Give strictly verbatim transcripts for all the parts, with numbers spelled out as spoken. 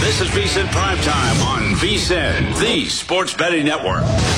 This is VSiN Primetime on VSiN, the Sports Betting Network.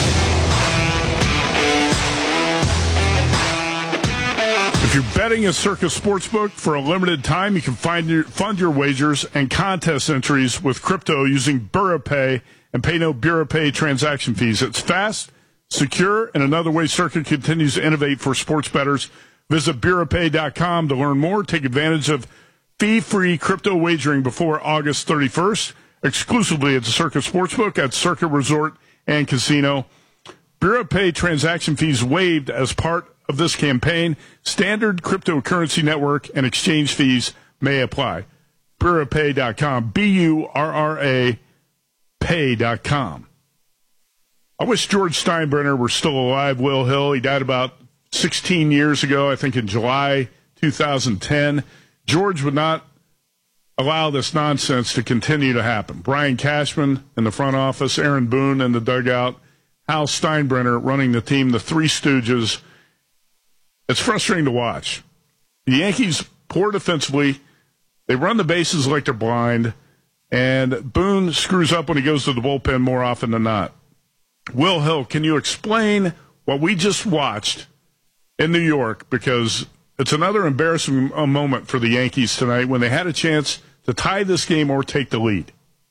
If you're betting at Circa Sportsbook for a limited time, you can find your, fund your wagers and contest entries with crypto using Bura Pay and pay no Bura Pay transaction fees. It's fast, secure, and another way Circa continues to innovate for sports bettors. Visit Bura Pay dot com to learn more. Take advantage of fee-free crypto wagering before August thirty-first, exclusively at the Circa Sportsbook at Circa Resort and Casino. Bura Pay transaction fees waived as part of this campaign. Standard cryptocurrency network and exchange fees may apply. Bura Pay dot com, B U R R A Pay dot com. I wish George Steinbrenner were still alive, Will Hill. He died about sixteen years ago, I think in July two thousand ten. George would not allow this nonsense to continue to happen. Brian Cashman in the front office, Aaron Boone in the dugout, Hal Steinbrenner running the team, the Three Stooges. It's frustrating to watch. The Yankees, poor defensively. They run the bases like they're blind, and Boone screws up when he goes to the bullpen more often than not. Will Hill, can you explain what we just watched in New York? Because it's another embarrassing moment for the Yankees tonight when they had a chance to tie this game or take the lead.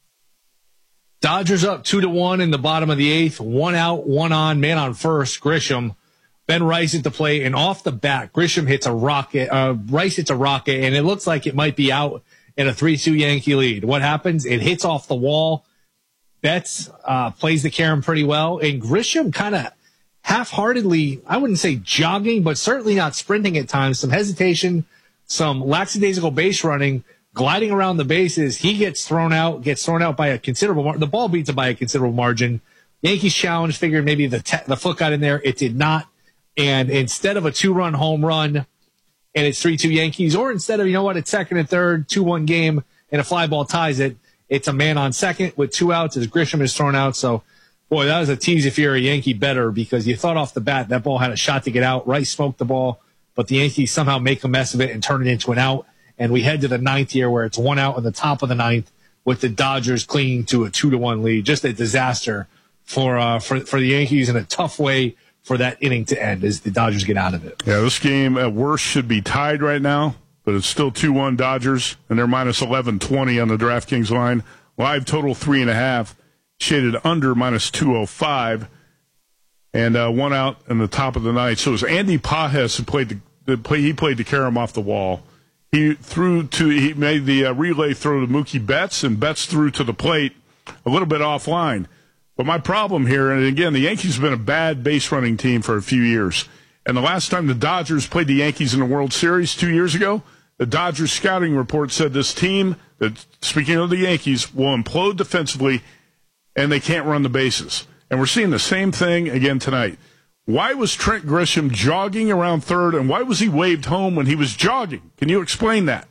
Dodgers up two to one in the bottom of the eighth. One out, one on, man on first. Grisham, Ben Rice at the plate, and off the bat, Grisham hits a rocket. Uh, Rice hits a rocket, and it looks like it might be out in a three two Yankee lead. What happens? It hits off the wall. Betts uh, plays the carom pretty well, and Grisham kind of half-heartedly, I wouldn't say jogging, but certainly not sprinting at times. Some hesitation, some lackadaisical base running, gliding around the bases. He gets thrown out, gets thrown out by a considerable margin. The ball beats it by a considerable margin. Yankees challenge, figured maybe the te- the foot got in there. It did not. And instead of a two-run home run, and it's three two Yankees, or instead of, you know what, it's second and third, two one game, and a fly ball ties it, it's a man on second with two outs as Grisham is thrown out. So, boy, that was a tease if you're a Yankee bettor, because you thought off the bat that ball had a shot to get out. Rice smoked the ball, but the Yankees somehow make a mess of it and turn it into an out. And we head to the ninth here where it's one out in the top of the ninth with the Dodgers clinging to a two to one lead. Just a disaster for uh, for for the Yankees, and a tough way for that inning to end as the Dodgers get out of it. Yeah, this game at worst should be tied right now, but it's still two one Dodgers, and they're minus eleven twenty on the DraftKings line. Live total three and a half, shaded under minus two oh five, and uh, one out in the top of the ninth. So it was Andy Pages who played the, the play. He played the carom off the wall. He threw to he made the uh, relay throw to Mookie Betts, and Betts threw to the plate a little bit offline. But my problem here, and again, the Yankees have been a bad base running team for a few years. And the last time the Dodgers played the Yankees in the World Series two years ago, the Dodgers scouting report said this team, that speaking of the Yankees, will implode defensively, and they can't run the bases. And we're seeing the same thing again tonight. Why was Trent Grisham jogging around third, and why was he waved home when he was jogging? Can you explain that?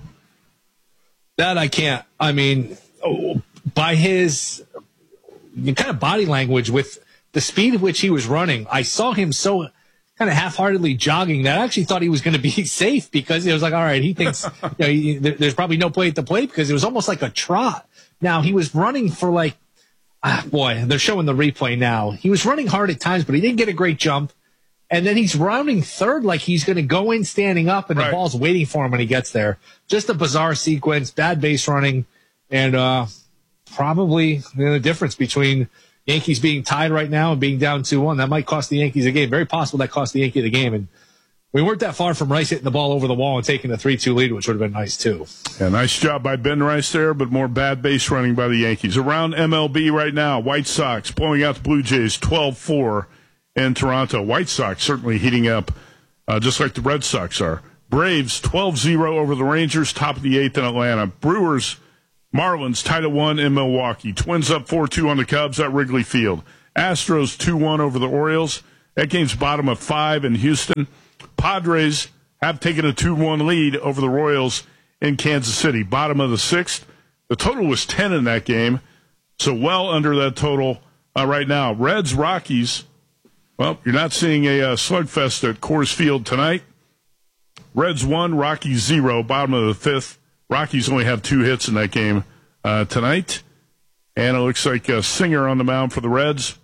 That I can't. I mean, by his kind of body language, with the speed at which he was running, I saw him so kind of half-heartedly jogging that I actually thought he was going to be safe, because it was like, all right, he thinks you know, he, there's probably no play at the plate, because it was almost like a trot. Now, he was running for like, ah, boy, they're showing the replay now. He was running hard at times, but he didn't get a great jump. And then he's rounding third like he's going to go in standing up, and right. The ball's waiting for him when he gets there. Just a bizarre sequence, bad base running, and uh, probably you know, the difference between Yankees being tied right now and being down two one. That might cost the Yankees a game. Very possible that cost the Yankees the game. And we weren't that far from Rice hitting the ball over the wall and taking the three two lead, which would have been nice, too. Yeah, nice job by Ben Rice there, but more bad base running by the Yankees. Around M L B right now, White Sox blowing out the Blue Jays twelve four in Toronto. White Sox certainly heating up uh, just like the Red Sox are. Braves twelve zero over the Rangers, top of the eighth in Atlanta. Brewers, Marlins tied at one in Milwaukee. Twins up four two on the Cubs at Wrigley Field. Astros two one over the Orioles. That game's bottom of five in Houston. Padres have taken a two one lead over the Royals in Kansas City. Bottom of the sixth. The total was ten in that game, so well under that total uh, right now. Reds, Rockies. Well, you're not seeing a uh, slugfest at Coors Field tonight. Reds one, Rockies zero, bottom of the fifth. Rockies only have two hits in that game uh, tonight. And it looks like uh, Singer on the mound for the Reds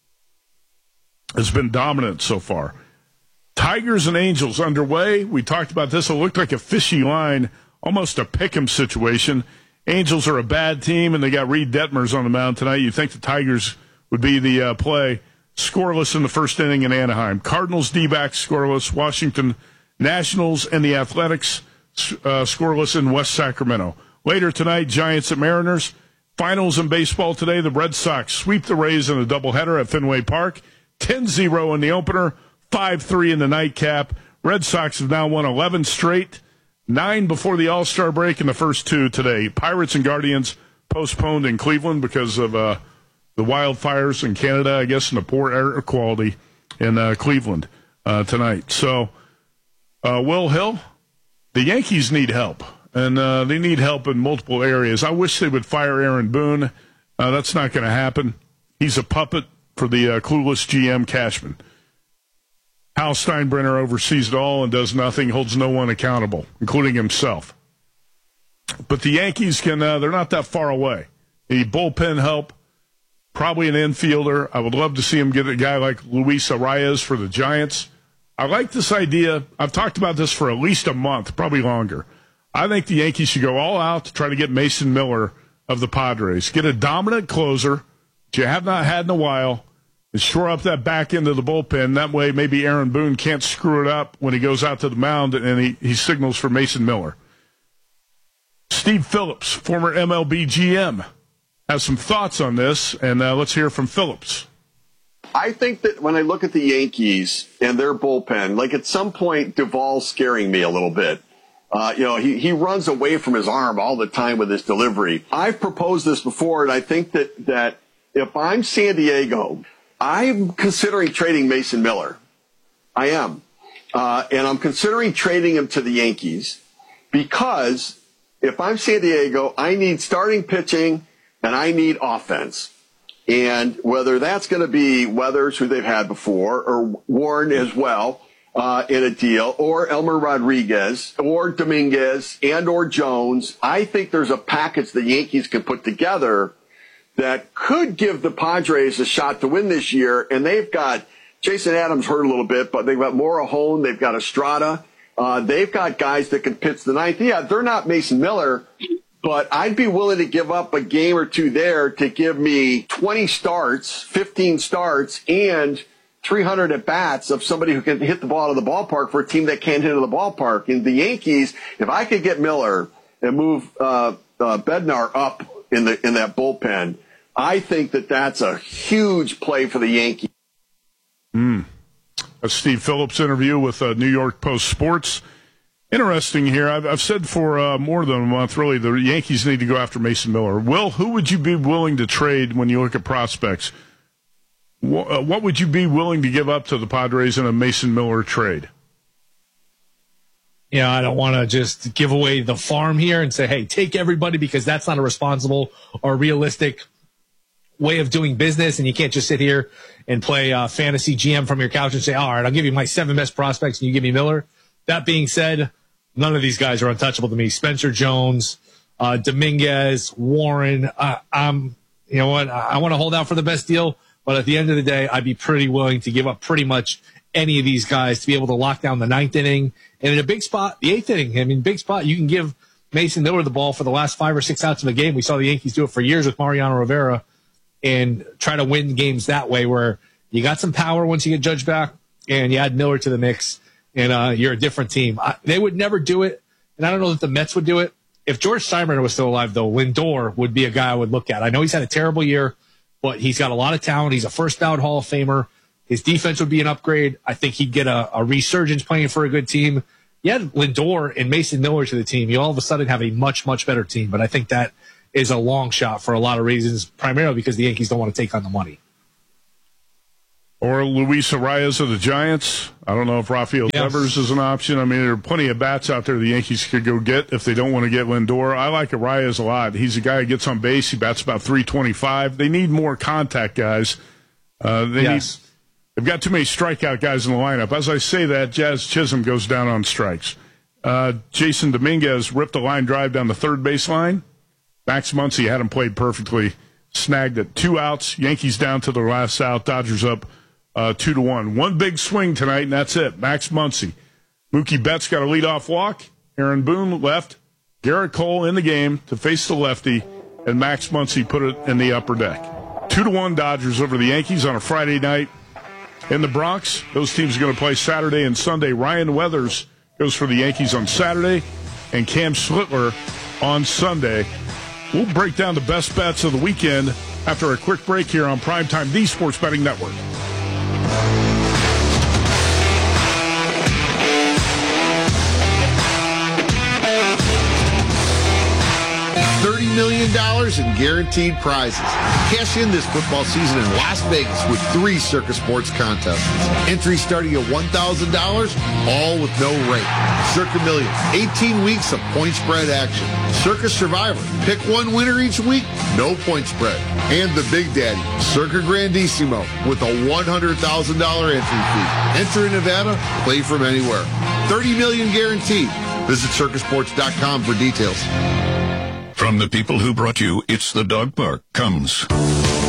has been dominant so far. Tigers and Angels underway. We talked about this. It looked like a fishy line, almost a pick'em situation. Angels are a bad team, and they got Reed Detmers on the mound tonight. You'd think the Tigers would be the uh, play. Scoreless in the first inning in Anaheim. Cardinals, D-backs scoreless. Washington Nationals and the Athletics uh, scoreless in West Sacramento. Later tonight, Giants at Mariners. Finals in baseball today, the Red Sox sweep the Rays in a doubleheader at Fenway Park. ten zero in the opener, five three in the nightcap. Red Sox have now won eleven straight. Nine before the All-Star break and the first two today. Pirates and Guardians postponed in Cleveland because of uh, the wildfires in Canada, I guess, and the poor air quality in uh, Cleveland uh, tonight. So, uh, Will Hill, the Yankees need help, and uh, they need help in multiple areas. I wish they would fire Aaron Boone. Uh, that's not going to happen. He's a puppet for the uh, clueless G M Cashman. Hal Steinbrenner oversees it all and does nothing, holds no one accountable, including himself. But the Yankees can, uh, they're not that far away. They need bullpen help, probably an infielder. I would love to see him get a guy like Luis Arias for the Giants. I like this idea. I've talked about this for at least a month, probably longer. I think the Yankees should go all out to try to get Mason Miller of the Padres. Get a dominant closer that you have not had in a while, and shore up that back end of the bullpen. That way maybe Aaron Boone can't screw it up when he goes out to the mound and he, he signals for Mason Miller. Steve Phillips, former M L B G M, has some thoughts on this, and uh, let's hear from Phillips. I think that when I look at the Yankees and their bullpen, like at some point Duvall's scaring me a little bit. Uh, you know, he, he runs away from his arm all the time with his delivery. I've proposed this before, and I think that, that if I'm San Diego, I'm considering trading Mason Miller. I am. Uh, and I'm considering trading him to the Yankees because if I'm San Diego, I need starting pitching and I need offense. And whether that's going to be Weathers, who they've had before, or Warren as well uh, in a deal, or Elmer Rodriguez, or Dominguez, and or Jones, I think there's a package the Yankees can put together that could give the Padres a shot to win this year. And they've got Jason Adams hurt a little bit, but they've got Morahone, they've got Estrada, uh, they've got guys that can pitch the ninth. Yeah, they're not Mason Miller, but I'd be willing to give up a game or two there to give me twenty starts, fifteen starts, and three hundred at bats of somebody who can hit the ball out of the ballpark for a team that can't hit it in the ballpark. And the Yankees, if I could get Miller and move uh, uh, Bednar up in the in that bullpen, I think that that's a huge play for the Yankees. Mm. That's Steve Phillips' interview with uh, New York Post Sports. Interesting here. I've, I've said for uh, more than a month, really, the Yankees need to go after Mason Miller. Will, who would you be willing to trade when you look at prospects? What, uh, what would you be willing to give up to the Padres in a Mason Miller trade? You know, I don't want to just give away the farm here and say, hey, take everybody, because that's not a responsible or realistic way of doing business. And you can't just sit here and play uh, fantasy G M from your couch and say, all right, I'll give you my seven best prospects and you give me Miller. That being said, none of these guys are untouchable to me. Spencer Jones, uh, Dominguez, Warren. Uh, I'm, you know what? I, I want to hold out for the best deal, but at the end of the day, I'd be pretty willing to give up pretty much any of these guys to be able to lock down the ninth inning. And in a big spot, the eighth inning, I mean, big spot, you can give Mason Miller the ball for the last five or six outs of a game. We saw the Yankees do it for years with Mariano Rivera and try to win games that way, where you got some power once you get Judge back and you add Miller to the mix, and uh, you're a different team. I, they would never do it, and I don't know that the Mets would do it. If George Steinbrenner was still alive, though, Lindor would be a guy I would look at. I know he's had a terrible year, but he's got a lot of talent. He's a first-ballot Hall of Famer. His defense would be an upgrade. I think he'd get a, a resurgence playing for a good team. You add Lindor and Mason Miller to the team, you all of a sudden have a much, much better team. But I think that is a long shot for a lot of reasons, primarily because the Yankees don't want to take on the money. Or Luis Arias of the Giants. I don't know if Rafael yes. Devers is an option. I mean, there are plenty of bats out there the Yankees could go get if they don't want to get Lindor. I like Arias a lot. He's a guy who gets on base. He bats about three twenty-five. They need more contact guys. Uh, they yes. need, they've got too many strikeout guys in the lineup. As I say that, Jazz Chisholm goes down on strikes. Uh, Jason Dominguez ripped a line drive down the third baseline. Max Muncy had him played perfectly, snagged it. Two outs, Yankees down to their last out, Dodgers up uh, two to one. One big swing tonight, and that's it. Max Muncy. Mookie Betts got a leadoff walk. Aaron Boone left. Garrett Cole in the game to face the lefty, and Max Muncy put it in the upper deck. Two to one Dodgers over the Yankees on a Friday night in the Bronx. Those teams are going to play Saturday and Sunday. Ryan Weathers goes for the Yankees on Saturday, and Cam Schlittler on Sunday. We'll break down the best bets of the weekend after a quick break here on Primetime, the Sports Betting Network. thirty million dollars in guaranteed prizes. Cash in this football season in Las Vegas with three Circus Sports contests. Entry starting at one thousand dollars, all with no rate. Circa Millions, eighteen weeks of point spread action. Circus Survivor, pick one winner each week, no point spread. And the Big Daddy, Circa Grandissimo, with a one hundred thousand dollars entry fee. Enter in Nevada, play from anywhere. thirty million dollars guaranteed. Visit circus sports dot com for details. From the people who brought you It's the Dog Park comes